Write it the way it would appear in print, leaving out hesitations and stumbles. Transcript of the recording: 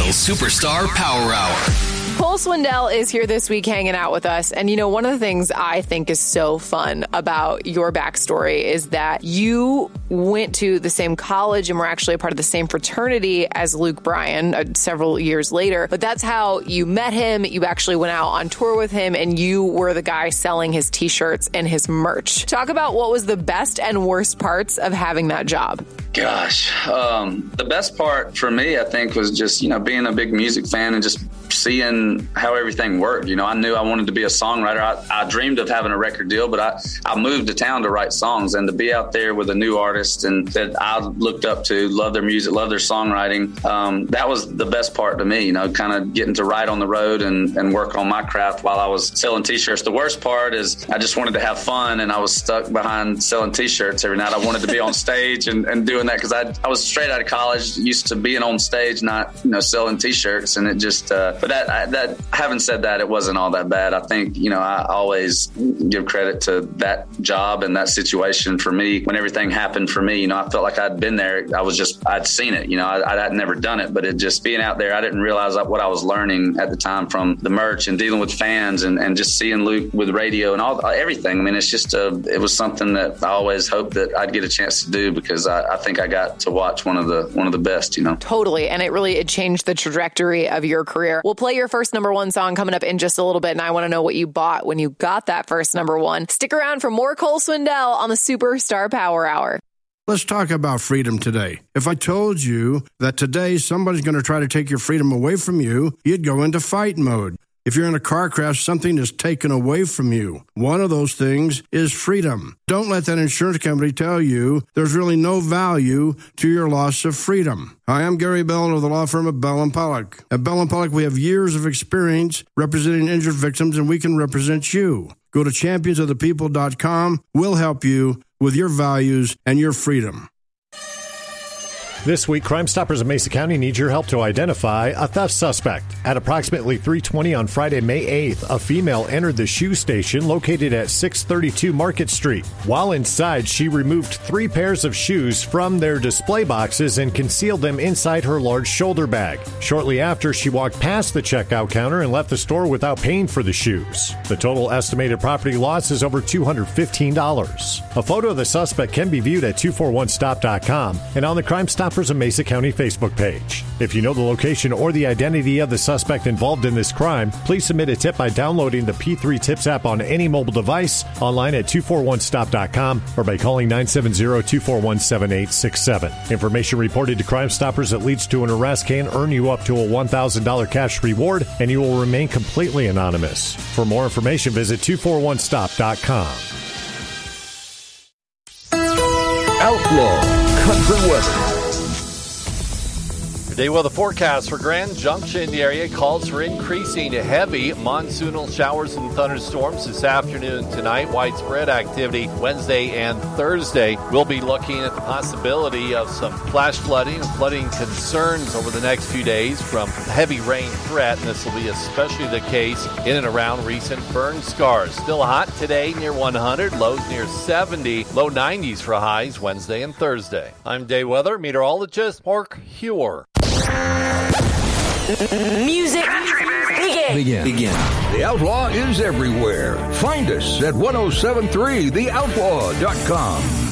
Superstar Power Hour. Cole Swindell is here this week hanging out with us. And, one of the things I think is so fun about your backstory is that you went to the same college and were actually a part of the same fraternity as Luke Bryan several years later. But that's how you met him. You actually went out on tour with him and you were the guy selling his T-shirts and his merch. Talk about what was the best and worst parts of having that job. Gosh, the best part for me, I think, was just, being a big music fan and just seeing how everything worked. I knew I wanted to be a songwriter. I dreamed of having a record deal, but I moved to town to write songs, and to be out there with a new artist and that I looked up to, love their music, love their songwriting. That was the best part to me, kind of getting to write on the road and work on my craft while I was selling T-shirts. The worst part is I just wanted to have fun, and I was stuck behind selling T-shirts every night. I wanted to be on stage and doing that because I was straight out of college, used to being on stage, not selling T-shirts, and it just. But that having said that, it wasn't all that bad. I think I always give credit to that job and that situation for me. When everything happened for me, I felt like I'd been there. I'd seen it. I'd never done it, but it just being out there, I didn't realize what I was learning at the time from the merch and dealing with fans and just seeing Luke with radio and everything. I mean, it's just it was something that I always hoped that I'd get a chance to do because I think I got to watch one of the best. Totally, and it changed the trajectory of your career. We'll play your first number one song coming up in just a little bit, and I want to know what you bought when you got that first number one. Stick around for more Cole Swindell on the Superstar Power Hour. Let's talk about freedom today. If I told you that today somebody's going to try to take your freedom away from you, you'd go into fight mode. If you're in a car crash, something is taken away from you. One of those things is freedom. Don't let that insurance company tell you there's really no value to your loss of freedom. Hi, I'm Gary Bell of the law firm of Bell & Pollock. At Bell & Pollock, we have years of experience representing injured victims, and we can represent you. Go to championsofthepeople.com. We'll help you with your values and your freedom. This week, Crime Stoppers of Mesa County need your help to identify a theft suspect. At approximately 3:20 on Friday, May 8th, a female entered the shoe station located at 632 Market Street. While inside, she removed 3 pairs of shoes from their display boxes and concealed them inside her large shoulder bag. Shortly after, she walked past the checkout counter and left the store without paying for the shoes. The total estimated property loss is over $215. A photo of the suspect can be viewed at 241stop.com and on the Crime Stoppers of Mesa County Facebook page. If you know the location or the identity of the suspect involved in this crime, please submit a tip by downloading the P3 Tips app on any mobile device, online at 241stop.com, or by calling 970-241-7867. Information reported to Crime Stoppers that leads to an arrest can earn you up to a $1,000 cash reward, and you will remain completely anonymous. For more information, visit 241stop.com. Outlaw Country Weather. Today, the forecast for Grand Junction, the area calls for increasing heavy monsoonal showers and thunderstorms this afternoon, tonight. Widespread activity Wednesday and Thursday. We'll be looking at the possibility of some flash flooding and flooding concerns over the next few days from heavy rain threat, and this will be especially the case in and around recent burn scars. Still hot today, near 100, lows near 70, low 90s for highs Wednesday and Thursday. I'm day weather meteorologist Mark Hewer. Music begin. The Outlaw is everywhere. Find us at 1073theoutlaw.com.